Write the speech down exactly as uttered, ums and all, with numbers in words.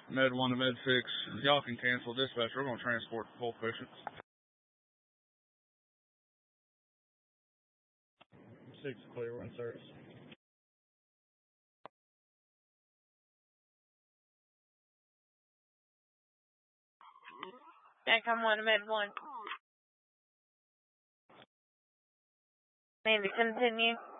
Med one to Med six. Y'all can cancel dispatch. We're going to transport both patients. Six clear, we're in service. Bancom one to Med one. Need to continue.